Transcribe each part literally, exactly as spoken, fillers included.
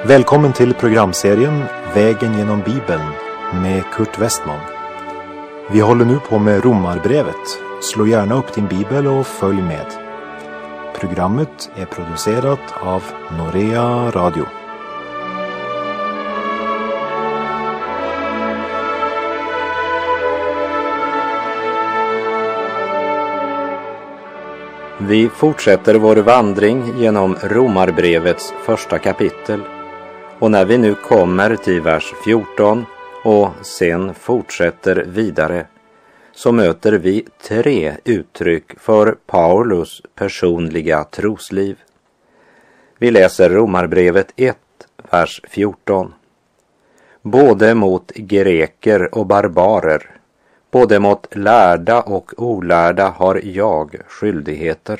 Välkommen till programserien Vägen genom Bibeln med Kurt Westman. Vi håller nu på med Romarbrevet. Slå gärna upp din bibel och följ med. Programmet är producerat av Norea Radio. Vi fortsätter vår vandring genom Romarbrevets första kapitel. Och när vi nu kommer till vers fjorton och sen fortsätter vidare, så möter vi tre uttryck för Paulus personliga trosliv. Vi läser Romarbrevet ett, vers fjorton. Både mot greker och barbarer, både mot lärda och olärda har jag skyldigheter.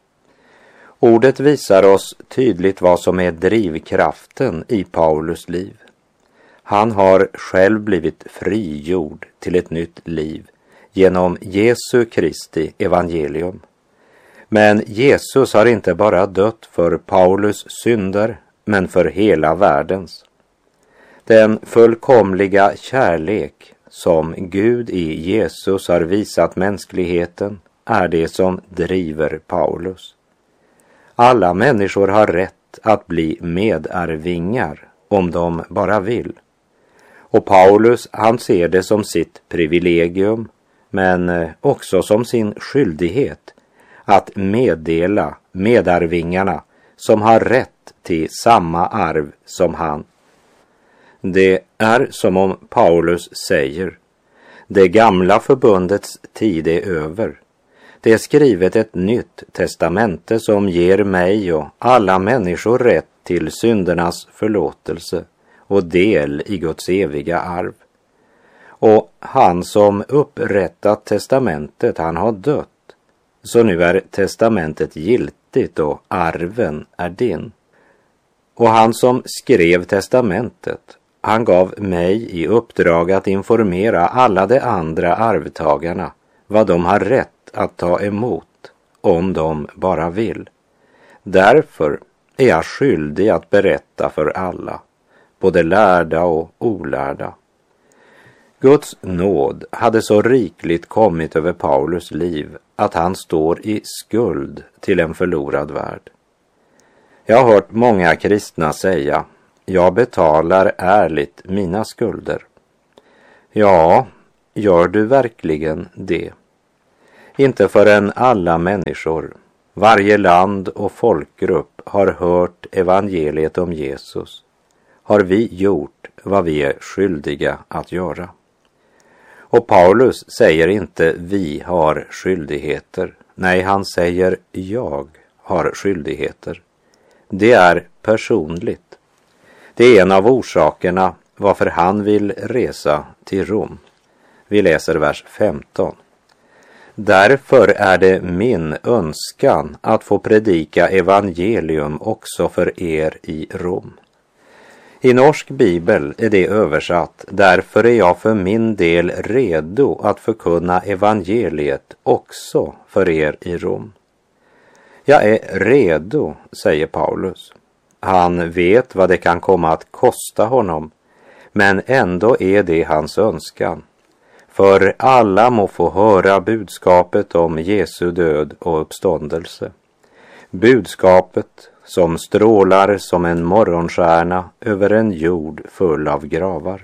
Ordet visar oss tydligt vad som är drivkraften i Paulus liv. Han har själv blivit frigjord till ett nytt liv genom Jesu Kristi evangelium. Men Jesus har inte bara dött för Paulus synder, men för hela världens. Den fullkomliga kärlek som Gud i Jesus har visat mänskligheten är det som driver Paulus. Alla människor har rätt att bli medarvingar om de bara vill. Och Paulus, han ser det som sitt privilegium, men också som sin skyldighet att meddela medarvingarna som har rätt till samma arv som han. Det är som om Paulus säger: det gamla förbundets tid är över. Det är skrivet ett nytt testamente som ger mig och alla människor rätt till syndernas förlåtelse och del i Guds eviga arv. Och han som upprättat testamentet, han har dött. Så nu är testamentet giltigt och arven är din. Och han som skrev testamentet, han gav mig i uppdrag att informera alla de andra arvtagarna vad de har rätt att ta emot om de bara vill. Därför är jag skyldig att berätta för alla, både lärda och olärda. Guds nåd hade så rikligt kommit över Paulus liv att han står i skuld till en förlorad värld. Jag har hört många kristna säga: jag betalar ärligt mina skulder. Ja, gör du verkligen det? Inte förrän alla människor, varje land och folkgrupp har hört evangeliet om Jesus, har vi gjort vad vi är skyldiga att göra. Och Paulus säger inte vi har skyldigheter. Nej, han säger jag har skyldigheter. Det är personligt. Det är en av orsakerna varför han vill resa till Rom. Vi läser vers femton. Därför är det min önskan att få predika evangelium också för er i Rom. I norsk bibel är det översatt: därför är jag för min del redo att förkunna evangeliet också för er i Rom. Jag är redo, säger Paulus. Han vet vad det kan komma att kosta honom, men ändå är det hans önskan. För alla må få höra budskapet om Jesu död och uppståndelse. Budskapet som strålar som en morgonstjärna över en jord full av gravar.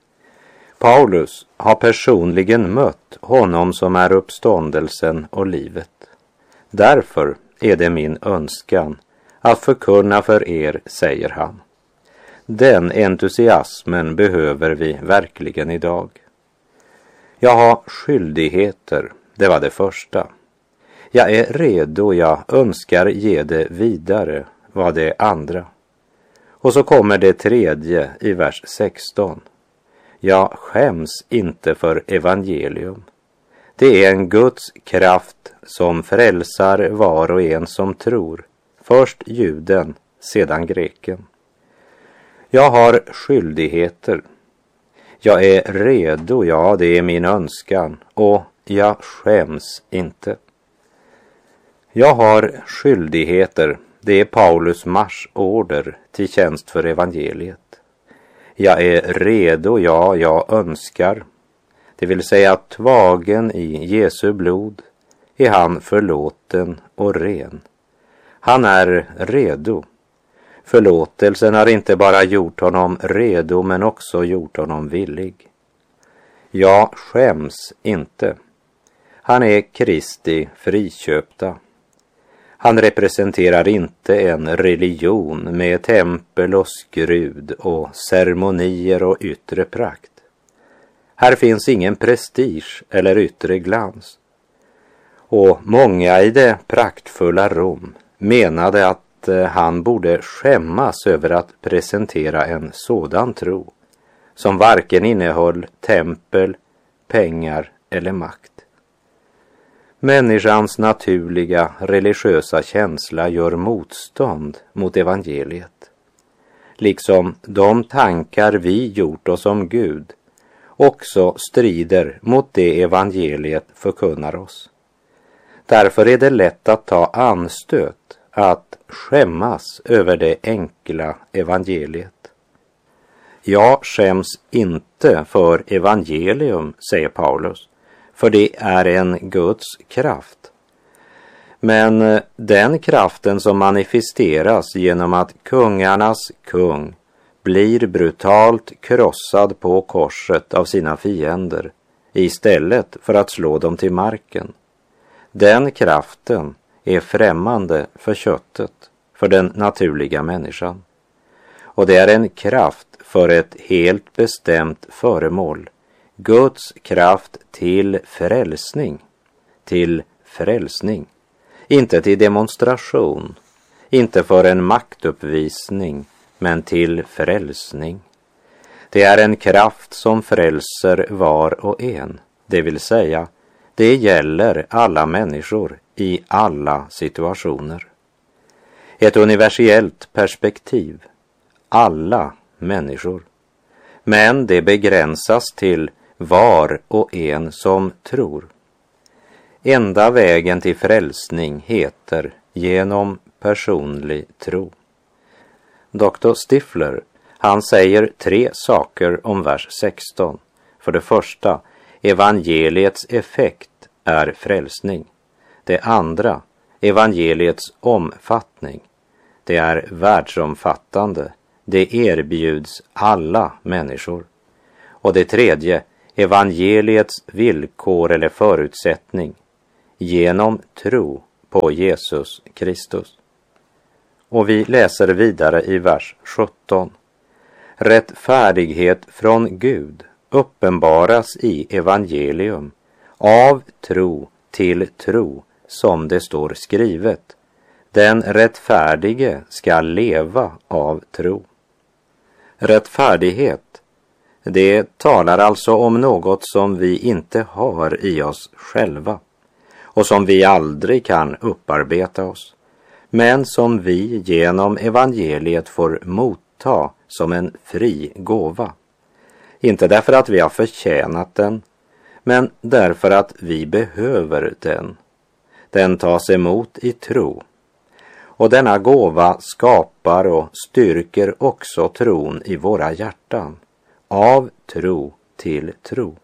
Paulus har personligen mött honom som är uppståndelsen och livet. Därför är det min önskan att förkunna för er, säger han. Den entusiasmen behöver vi verkligen idag. Jag har skyldigheter, det var det första. Jag är redo, jag önskar ge det vidare, var det andra. Och så kommer det tredje i vers sexton. Jag skäms inte för evangelium. Det är en Guds kraft som frälsar var och en som tror. Först juden, sedan greken. Jag har skyldigheter. Jag är redo, ja, det är min önskan, och jag skäms inte. Jag har skyldigheter, Det är Paulus marschorder till tjänst för evangeliet. Jag är redo, ja, jag önskar. Det vill säga tvagen i Jesu blod är han förlåten och ren. Han är redo. Förlåtelsen har inte bara gjort honom redo men också gjort honom villig. Jag skäms inte. Han är Kristi friköpta. Han representerar inte en religion med tempel och skrud och ceremonier och yttre prakt. Här finns ingen prestige eller yttre glans. Och många i det praktfulla Rom menade att han borde skämmas över att presentera en sådan tro som varken innehöll tempel, pengar eller makt. Människans naturliga religiösa känsla gör motstånd mot evangeliet, liksom de tankar vi gjort oss om Gud också strider mot det evangeliet förkunnar oss. Därför är det lätt att ta anstöt, att skämmas över det enkla evangeliet. Jag skäms inte för evangelium, säger Paulus, för det är en Guds kraft. Men den kraften som manifesteras genom att kungarnas kung blir brutalt krossad på korset av sina fiender istället för att slå dem till marken. Den kraften är främmande för köttet, för den naturliga människan. Och det är en kraft för ett helt bestämt föremål. Guds kraft till frälsning. Till frälsning. Inte till demonstration. Inte för en maktuppvisning, men till frälsning. Det är en kraft som frälser var och en. Det vill säga, det gäller alla människor i alla situationer. Ett universellt perspektiv. Alla människor. Men det begränsas till var och en som tror. Enda vägen till frälsning heter genom personlig tro. doktor Stifler, han säger tre saker om vers sexton. För det första, evangeliets effekt är frälsning. Det andra, evangeliets omfattning. Det är världsomfattande. Det erbjuds alla människor. Och det tredje, evangeliets villkor eller förutsättning. Genom tro på Jesus Kristus. Och vi läser vidare i vers sjutton. Rättfärdighet från Gud uppenbaras i evangelium av tro till tro, som det står skrivet. Den rättfärdige ska leva av tro. Rättfärdighet, det talar alltså om något som vi inte har i oss själva och som vi aldrig kan upparbeta oss, men som vi genom evangeliet får motta som en fri gåva. Inte därför att vi har förtjänat den, men därför att vi behöver den. Den tas emot i tro. Och denna gåva skapar och styrker också tron i våra hjärtan. Av tro till tro.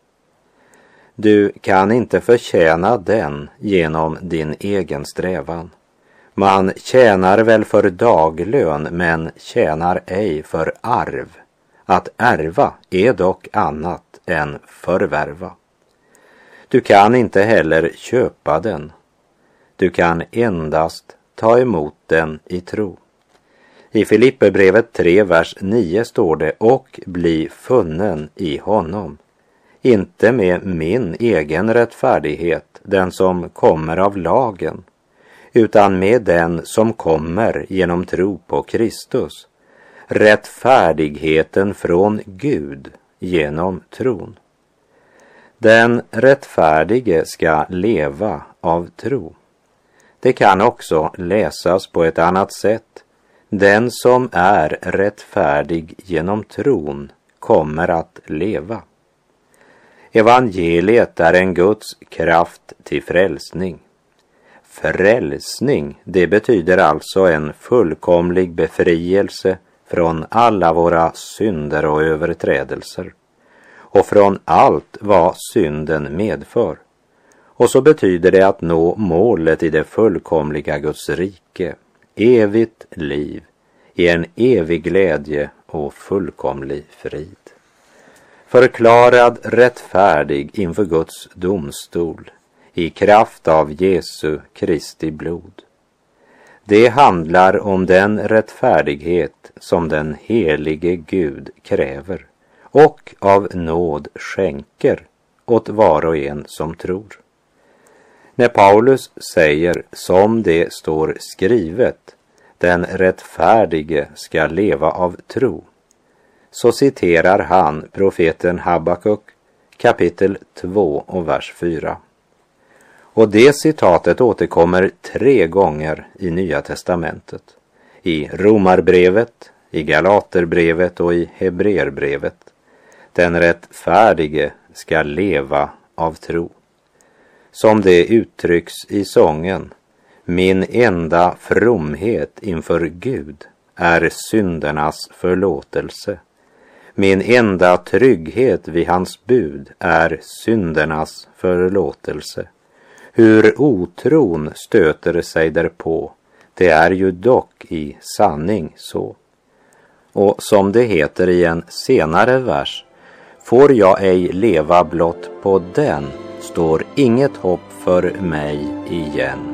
Du kan inte förtjäna den genom din egen strävan. Man tjänar väl för daglön, men tjänar ej för arv. Att ärva är dock annat än förvärva. Du kan inte heller köpa den. Du kan endast ta emot den i tro. I Filipperbrevet tre, vers nio står det: och bli funnen i honom. Inte med min egen rättfärdighet, den som kommer av lagen, utan med den som kommer genom tro på Kristus. Rättfärdigheten från Gud genom tron. Den rättfärdige ska leva av tro. Det kan också läsas på ett annat sätt. Den som är rättfärdig genom tron kommer att leva. Evangeliet är en Guds kraft till frälsning. Frälsning, det betyder alltså en fullkomlig befrielse från alla våra synder och överträdelser och från allt vad synden medför. Och så betyder det att nå målet i det fullkomliga Guds rike, evigt liv, i en evig glädje och fullkomlig frid. Förklarad rättfärdig inför Guds domstol i kraft av Jesu Kristi blod. Det handlar om den rättfärdighet som den helige Gud kräver och av nåd skänker åt var och en som tror. När Paulus säger som det står skrivet, den rättfärdige ska leva av tro, så citerar han profeten Habakuk kapitel två och vers fyra. Och det citatet återkommer tre gånger i Nya testamentet. I Romarbrevet, i Galaterbrevet och i Hebreerbrevet. Den rättfärdige ska leva av tro. Som det uttrycks i sången, min enda fromhet inför Gud är syndernas förlåtelse. Min enda trygghet vid hans bud är syndernas förlåtelse. Hur otron stöter sig därpå, det är ju dock i sanning så. Och som det heter i en senare vers, får jag ej leva blott på den, står inget hopp för mig igen.